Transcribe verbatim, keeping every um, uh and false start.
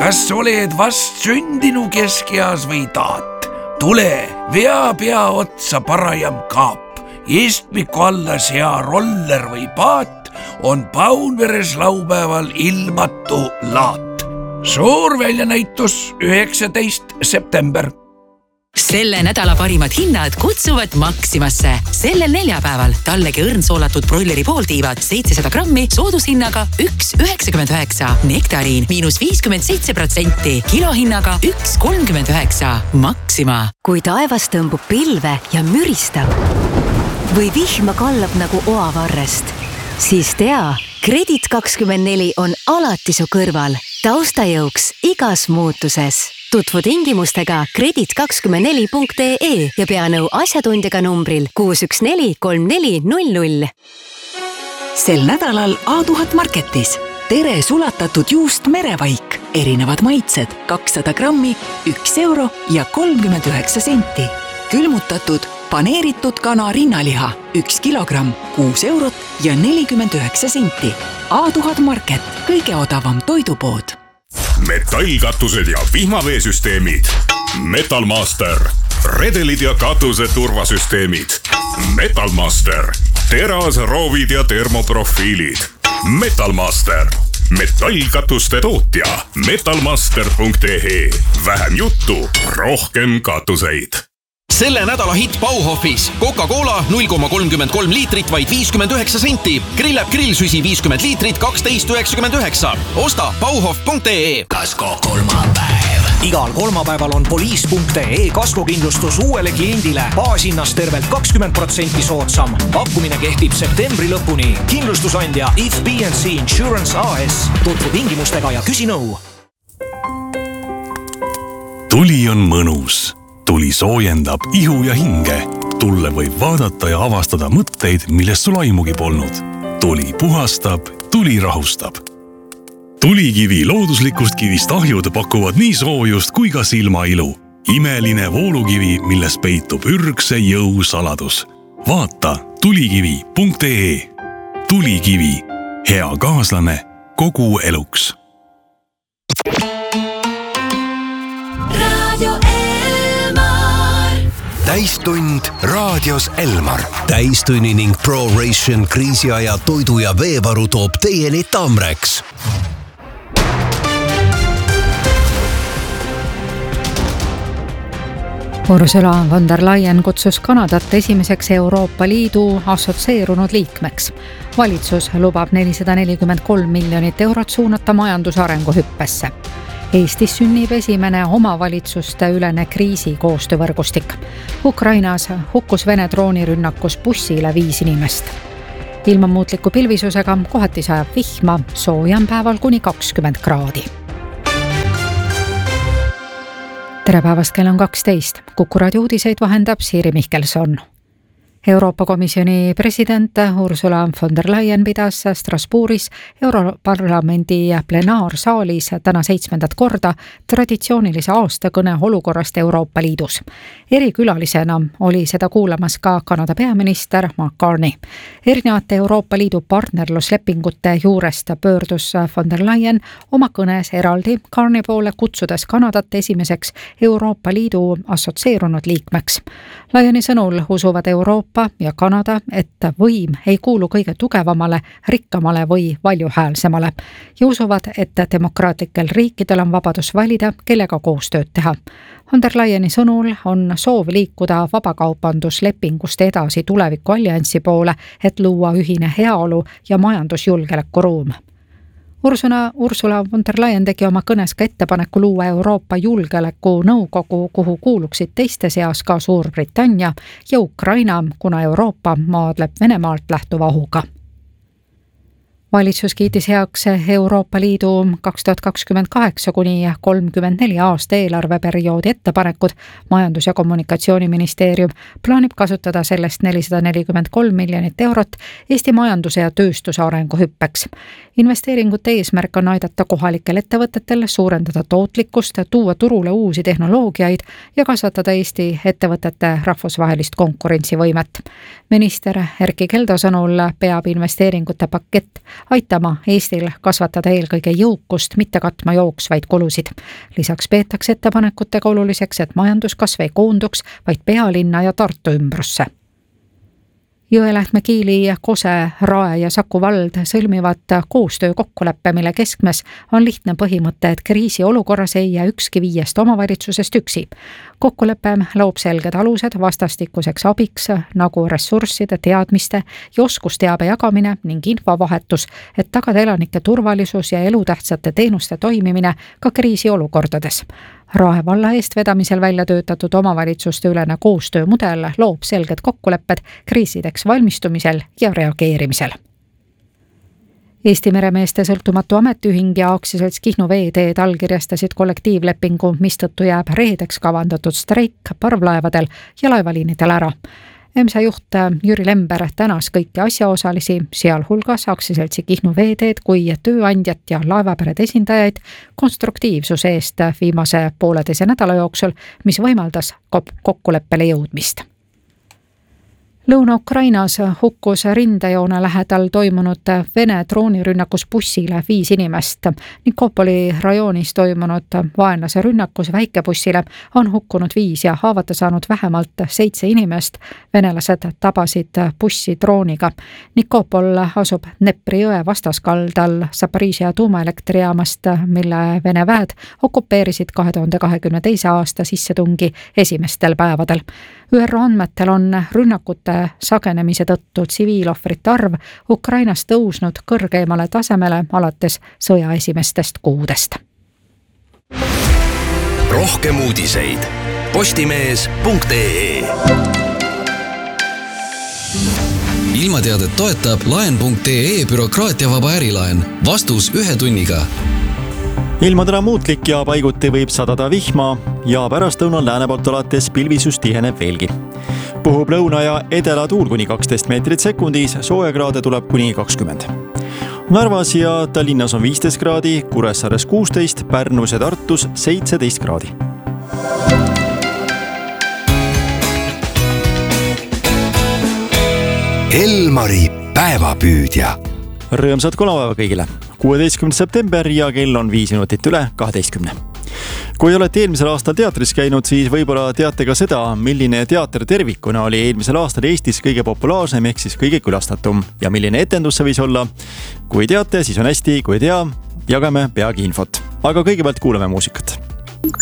kas oled vast sündinu keskeas või taat? Tule, vea pea otsa parajam kaap. Istmiku alla sea roller või paat on Paunveres laupäeval ilmatu laat. Suur väljanäitus üheksateist september. Selle nädala parimad hinnad kutsuvad Maximasse. Sellel neljapäeval tallegi õrnsoolatud broileri pooltiivad seitsesada grammi soodushinnaga üks üheksakümmend üheksa. Nektariin miinus viiskümmend seitse protsenti kilohinnaga üks kolmkümmend üheksa. Maxima. Kui taevas tõmbub pilve ja müristab või vihma kallab nagu oavarrest, siis tea, Kredit kakskümmend neli on alati su kõrval. Taustajõuks igas muutuses. Tutvu tingimustega kredit kakskümmend neli punkt ee ja pea nõu asjatundjaga numbril kuus üks neli kolm neli null null. Sel nädalal A tuhat Marketis. Tere sulatatud juust merevaik. Erinevad maitsed, kakssada grammi, üks euro ja kolmkümmend üheksa senti. Külmutatud, paneeritud kana rinnaliha, üks kilogramm, kuus eurot ja nelikümmend üheksa senti. A tuhat Market, kõige odavam toidupood. Metallkatused ja vihmaveesüsteemid. Metalmaster. Redelid ja katuse turvasüsteemid. Metalmaster. Teras, roovid ja termoprofiilid. Metalmaster. Metallkatuste tootja. metalmaster punkt ee. Vähem juttu, rohkem katuseid. Selle nädala hitt Bauhofis. Coca-Cola null koma kolmkümmend kolm liitrit vaid viiskümmend üheksa senti. Grillab grillsüsi viiskümmend liitrit kaksteist üheksakümmend üheksa. Osta bauhof punkt ee. Kasko kolmapäev. Igal kolmapäeval on poliis punkt ee kaskokindlustus uuele kliendile. Baashinnast tervelt kakskümmend protsenti soodsam. Pakkumine kehtib septembri lõpuni. Kindlustusandja If B and C Insurance A S. Tutvu tingimustega ja küsi nõu. Tuli on mõnus. Tuli soojendab ihu ja hinge. Tulle võib vaadata ja avastada mõtteid, millest sul aimugi polnud. Tuli puhastab, tuli rahustab. Tulikivi looduslikust kivist ahjud pakuvad nii soojust kui ka silmailu. Imeline voolukivi, milles peitub ürgse jõu saladus. Vaata tulikivi punkt ee. Tulikivi. Hea kaaslane kogu eluks. Radio Täistund raadios Elmar. Täistunni ning ProRation kriisiaja toidu ja veevaru toob teieni Tamreks. Ursula von der Leyen kutsus Kanadat esimeseks Euroopa Liidu assotsieerunud liikmeks. Valitsus lubab nelisada nelikümmend kolm miljonit eurot suunata majandusarengu hüppesse. Eestis sünnib esimene omavalitsuste ülene kriisi koostöövõrgustik. Ukrainas hukkus Vene droonirünnakus bussile viis inimest. Ilma muutliku pilvisusega kohati sajab vihma, soojam päeval kuni kakskümmend kraadi. Tere päevast, kell on kaksteist. Kuku raadio uudiseid vahendab Siiri Mihkelson. Euroopa Komisjoni president Ursula von der Leyen pidas Strasbourgis Europarlamendi plenaarsaalis täna seitsmendat korda traditsioonilise aastakõne olukorrast Euroopa Liidus. Erikülalisena oli seda kuulamas ka Kanada peaminister Mark Carney. Erinevate Euroopa Liidu partnerluslepingute juurest pöördus von der Leyen oma kõnes eraldi Carney poole kutsudes Kanadat esimeseks Euroopa Liidu assotsieerunud liikmeks. Leyeni sõnul usuvad Euroopa ja Kanada, et võim ei kuulu kõige tugevamale, rikkamale või valjuhäälsemale ja usuvad, et demokraatlikel riikidel on vabadus valida, kellega koostööd teha. Von der Leyeni sõnul on soov liikuda vabakaubanduslepingust edasi tuleviku alliansi poole, et luua ühine heaolu ja majandusjulgeolekuruum. Ursula, Ursula von der Leyen tegi oma kõnes ka ettepaneku luua Euroopa julgeoleku nõukogu, kuhu kuuluksid teiste seas ka Suurbritannia ja Ukraina, kuna Euroopa maadleb Venemaalt lähtuva ohuga. Valitsus kiitis heaks Euroopa Liidu kaks tuhat kakskümmend kaheksa kuni kolmkümmend neli aasta eelarveperioodi ettepanekud. Majandus- ja kommunikatsiooniministeerium plaanib kasutada sellest nelisada nelikümmend kolm miljonit eurot Eesti majanduse ja tööstuse arengu hüppeks. investeeringute eesmärk on aidata kohalikel ettevõtetel suurendada tootlikkust, tuua turule uusi tehnoloogiaid ja kasvatada Eesti ettevõtete rahvusvahelist konkurentsivõimet. Minister Erkki Keldo sõnul peab investeeringute pakett aitama Eestil kasvatada eelkõige jõukust, mitte katma jooksvaid kulusid. Lisaks peetakse ettepanekutega oluliseks, et majanduskasv ei koonduks vaid pealinna ja Tartu ümbrusse. Jõelähtme, Kiili, Kose, Rae ja Saku vald sõlmivad koostöö kokkuleppe, mille keskmes on lihtne põhimõte, et kriisi olukorras ei jää ükski viiest omavalitsusest üksi. Kokkulepe loob selged alused vastastikuseks abiks, nagu ressursside, teadmiste ja oskusteabe jagamine ning infovahetus, et tagada elanike turvalisus ja elutähtsate teenuste toimimine ka kriisi olukordades. Rae valla eestvedamisel välja töötatud omavalitsuste ülene koostöömudel loob selged kokkulepped kriisideks valmistumisel ja reageerimisel. Eesti meremeeste sõltumatu ametiühing ja aktsiaselts Kihnu Veeteed allkirjastasid kollektiivlepingu, mistõttu jääb reedeks kavandatud streik parvlaevadel ja laevaliinidel ära. EMSA juht Jüri Lember tänas kõiki asjaosalisi, sealhulgas aktsiaseltsi Kihnu Veeteed kui tööandjat ja laevaperede esindajaid konstruktiivsuse eest viimase pooleteise nädala jooksul, mis võimaldas kokkuleppele jõudmist. Lõuna-Ukrainas hukkus rindejoone lähedal toimunud Vene droonirünnakus bussile viis inimest. Nikopoli rajoonis toimunud vaenlase rünnakus väikebussile on hukkunud viis ja haavata saanud vähemalt seitse inimest. Venelased tabasid bussi drooniga. Nikopol asub Dnepri jõe vastaskaldal Zaporižžja tuumaelektrijaamast, mille Vene väed okupeerisid kahe tuhande kahekümne teise aasta sissetungi esimestel päevadel. Ü R O andmetel on rünnakute sagenemise tõttu tsiviilohvrite arv Ukrainas tõusnud kõrgeimale tasemele alates sõja esimestest kuudest. Rohkem uudiseid postimees punkt ee. Ilmateadet toetab laen punkt ee bürokraatiavaba ärilaen. Vastus ühe tunniga. Ilma täna muutlik ja paiguti võib sadada vihma ja pärastlõunal lääne poolt alates pilvisus tiheneb veelgi. Puhub lõuna ja edela tuul kuni kaksteist meetrit sekundis, soojakraade tuleb kuni kakskümmend. Narvas ja Tallinnas on viisteist kraadi, Kuressaares kuusteist, Pärnus ja Tartus seitseteist kraadi. Elmari päevapüüdja. Rõõmsat kolmapäeva kõigile. kuueteistkümnes september ja kell on viis minutit üle kaheteistkümne. Kui olete eelmisel aastal teatris käinud, siis võib-olla teate ka seda, milline teater tervikuna oli eelmisel aastal Eestis kõige populaarsem ehk siis kõige külastatum ja milline etendus see võis olla. Kui teate, siis on hästi, kui ei tea, jagame peagi infot. Aga kõigepealt kuulame muusikat.